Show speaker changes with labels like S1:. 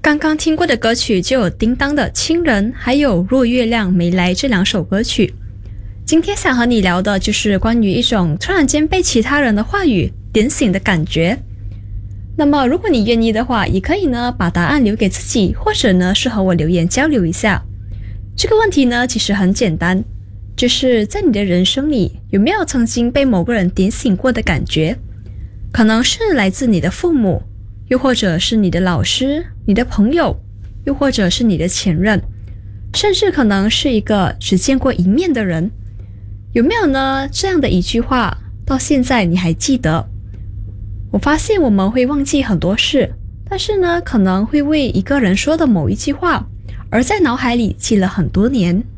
S1: 刚刚听过的歌曲就有叮当的《亲人》，还有若月亮没来这两首歌曲。今天想和你聊的就是关于一种突然间被其他人的话语点醒的感觉。那么如果你愿意的话，也可以呢把答案留给自己，或者呢是和我留言交流一下。这个问题呢其实很简单，就是在你的人生里有没有曾经被某个人点醒过的感觉？可能是来自你的父母，又或者是你的老师、你的朋友，又或者是你的前任，甚至可能是一个只见过一面的人。有没有呢这样的一句话到现在你还记得？我发现我们会忘记很多事，但是呢可能会为一个人说的某一句话而在脑海里记了很多年。